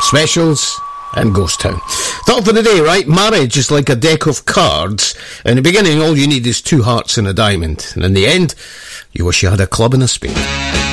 Specials and Ghost Town. Thought for the day, right? Marriage is like a deck of cards. In the beginning, all you need is 2 hearts and a diamond. And in the end, you wish you had a club and a spade.